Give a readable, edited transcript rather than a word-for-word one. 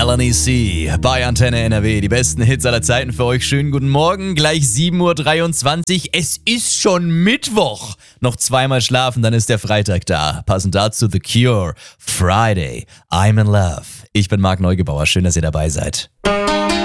Melanie C. bei Antenne NRW. Die besten Hits aller Zeiten für euch. Schönen guten Morgen. Gleich 7.23 Uhr. Es ist schon Mittwoch. Noch zweimal schlafen, dann ist der Freitag da. Passend dazu The Cure. Friday. I'm in love. Ich bin Marc Neugebauer. Schön, dass ihr dabei seid.